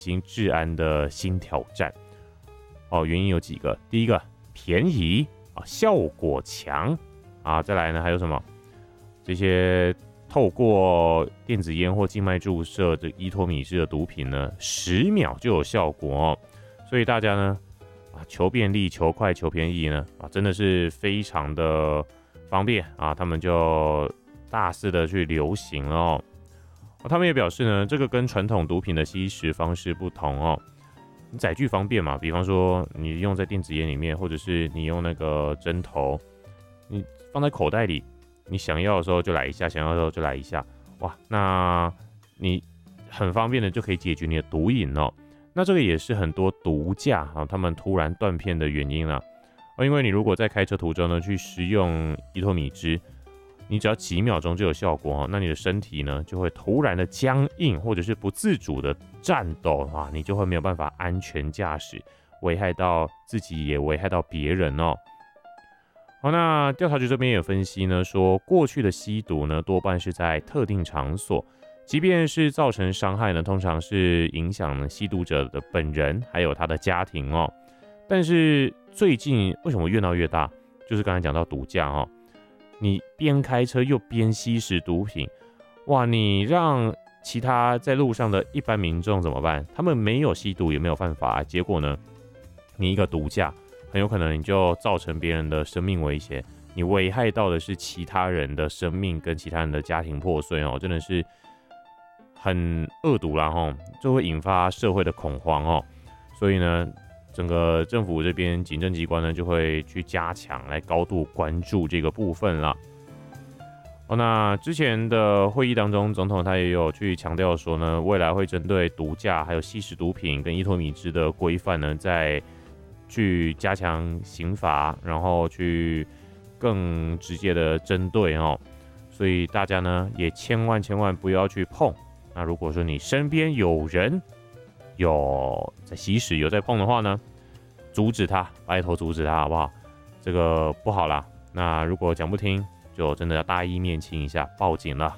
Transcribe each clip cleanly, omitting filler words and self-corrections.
行治安的新挑战。原因有几个，第一个便宜效果强再来呢还有什么？这些透过电子烟或静脉注射的依托米制的毒品呢，10秒就有效果所以大家呢求便利、求快、求便宜呢真的是非常的方便他们就大肆的去流行了他们也表示呢，这个跟传统毒品的吸食方式不同你载具方便嘛，比方说你用在电子烟里面，或者是你用那个针头，你放在口袋里，你想要的时候就来一下，想要的时候就来一下，哇，那你很方便的就可以解决你的毒瘾那这个也是很多毒驾他们突然断片的原因因为你如果在开车途中呢去食用依托米汁，你只要几秒钟就有效果那你的身体呢就会突然的僵硬，或者是不自主的颤抖你就会没有办法安全驾驶，危害到自己也危害到别人好，那调查局这边也分析呢，说过去的吸毒呢多半是在特定场所，即便是造成伤害呢，通常是影响吸毒者的本人还有他的家庭但是最近为什么越闹越大？就是刚才讲到毒驾你边开车又边吸食毒品，哇！你让其他在路上的一般民众怎么办？他们没有吸毒也没有犯法结果呢，你一个毒驾，很有可能你就造成别人的生命危险，你危害到的是其他人的生命跟其他人的家庭破碎真的是很恶毒啦就会引发社会的恐慌所以呢，整个政府这边警政机关呢就会去加强来高度关注这个部分啦。那之前的会议当中，总统他也有去强调说呢，未来会针对毒驾还有吸食毒品跟依托米汁的规范呢，再去加强刑罚，然后去更直接的针对所以大家呢也千万不要去碰。那如果说你身边有人有在吸食有在碰的话呢，阻止他，拜托阻止他好不好？这个不好啦。那如果讲不听，就真的要大义灭亲一下，报警了。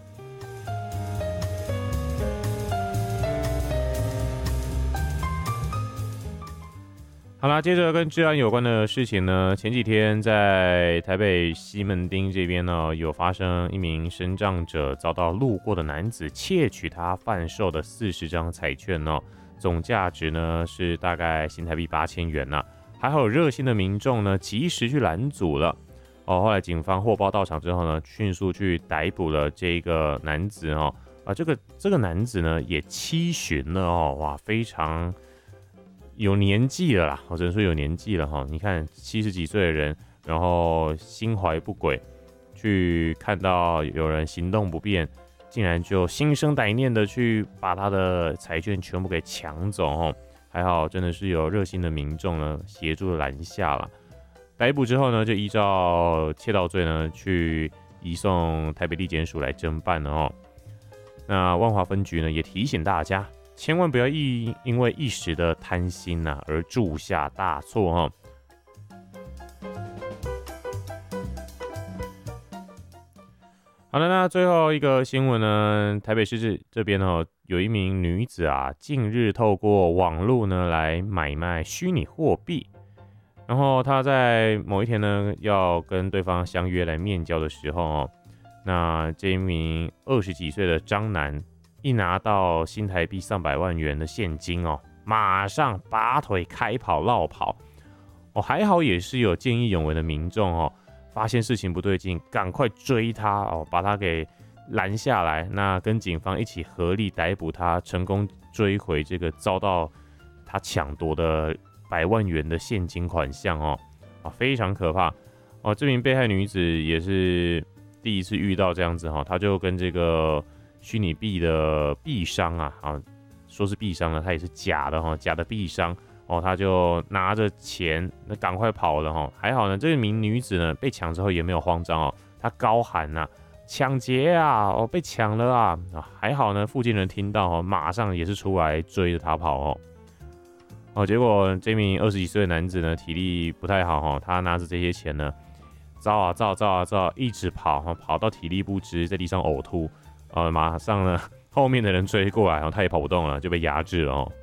好啦，接着跟治安有关的事情呢，前几天在台北西门町这边呢，有发生一名身障者遭到路过的男子窃取他贩售的40张彩券总价值呢是大概新台币8000元还好有热心的民众呢及时去拦阻了后来警方获报到场之后呢，迅速去逮捕了这个男子这个男子呢也70了哇，非常有年纪了啦，我只能说有年纪了你看70几岁的人，然后心怀不轨，去看到有人行动不便，竟然就心生歹念的去把他的彩券全部给抢走还好真的是有热心的民众呢协助拦下了。逮捕之后呢，就依照窃盗罪呢去移送台北地检署来侦办了那万华分局呢也提醒大家，千万不要因为一时的贪心而铸下大错好的，那最后一个新闻呢，台北市这边有一名女子近日透过网络呢来买卖虚拟货币，然后她在某一天呢要跟对方相约来面交的时候那这一名20几岁的张男一拿到新台币上百万元的现金马上拔腿开跑绕跑还好也是有见义勇为的民众发现事情不对劲，赶快追他把他给拦下来，那跟警方一起合力逮捕他，成功追回这个遭到他抢夺的100万元的现金款项非常可怕这名被害女子也是第一次遇到这样子她就跟这个虚拟币的币商说是币商呢，它也是假的假的币商他就拿着钱那赶快跑了还好呢，这名女子呢被抢之后也没有慌张她高喊抢劫被抢了还好呢，附近人听到马上也是出来追着她跑结果这名20几岁的男子呢体力不太好他拿着这些钱呢照一直跑到体力不支，在地上呕吐马上呢后面的人追过来他也跑不动了，就被压制了